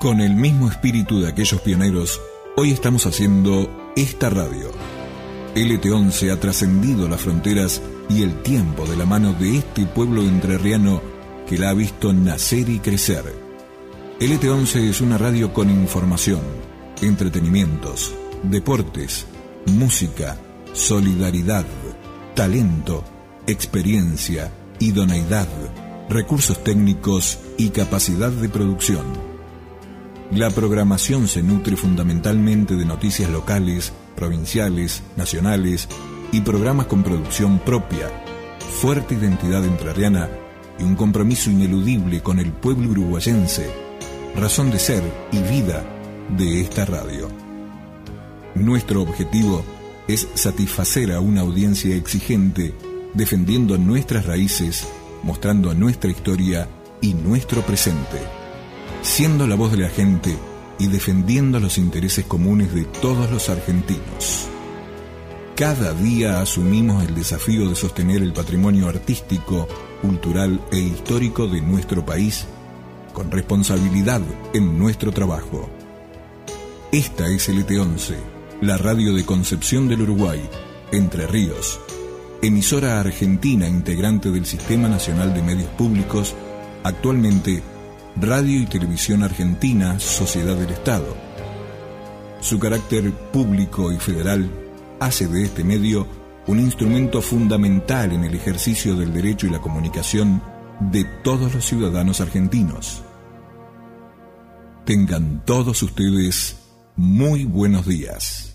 Con el mismo espíritu de aquellos pioneros, hoy estamos haciendo esta radio. LT11 ha trascendido las fronteras y el tiempo de la mano de este pueblo entrerriano que la ha visto nacer y crecer. LT11 es una radio con información, entretenimientos, deportes, música, solidaridad, talento, experiencia, idoneidad, recursos técnicos y capacidad de producción. La programación se nutre fundamentalmente de noticias locales, provinciales, nacionales y programas con producción propia, fuerte identidad entrerriana y un compromiso ineludible con el pueblo uruguayense, razón de ser y vida de esta radio. Nuestro objetivo es satisfacer a una audiencia exigente, defendiendo nuestras raíces, mostrando nuestra historia y nuestro presente, siendo la voz de la gente y defendiendo los intereses comunes de todos los argentinos. Cada día asumimos el desafío de sostener el patrimonio artístico, cultural e histórico de nuestro país con responsabilidad en nuestro trabajo. Esta es LT11, la radio de Concepción del Uruguay, Entre Ríos, emisora argentina integrante del Sistema Nacional de Medios Públicos, actualmente Radio y Televisión Argentina, Sociedad del Estado. Su carácter público y federal hace de este medio un instrumento fundamental en el ejercicio del derecho y la comunicación de todos los ciudadanos argentinos. Tengan todos ustedes muy buenos días.